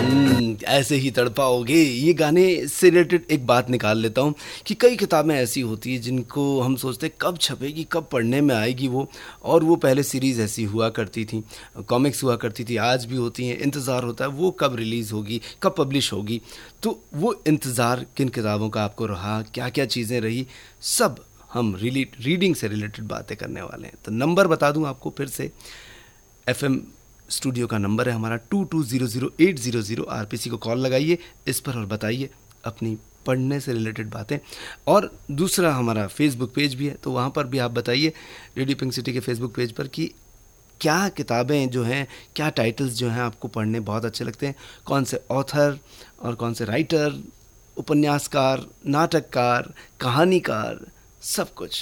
ऐसे ही तड़पाओगे, ये गाने से रिलेटेड एक बात निकाल लेता हूँ कि कई किताबें ऐसी होती हैं जिनको हम सोचते हैं कब छपेगी, कब पढ़ने में आएगी वो, और वो पहले सीरीज़ ऐसी हुआ करती थी, कॉमिक्स हुआ करती थी, आज भी होती हैं, इंतज़ार होता है वो कब रिलीज़ होगी, कब पब्लिश होगी। तो वो इंतज़ार किन किताबों का आपको रहा, क्या क्या चीज़ें रही, सब हम रीडिंग से रिलेटेड बातें करने वाले हैं। तो नंबर बता दूं आपको फिर से, FM स्टूडियो का नंबर है हमारा 2200800800। RPC को कॉल लगाइए इस पर और बताइए अपनी पढ़ने से रिलेटेड बातें। और दूसरा हमारा फेसबुक पेज भी है, तो वहाँ पर भी आप बताइए रेडियो पिंक सिटी के फेसबुक पेज पर कि क्या किताबें जो हैं, क्या टाइटल्स जो हैं आपको पढ़ने बहुत अच्छे लगते हैं, कौन से ऑथर और कौन से राइटर, उपन्यासकार, नाटककार, कहानीकार, सब कुछ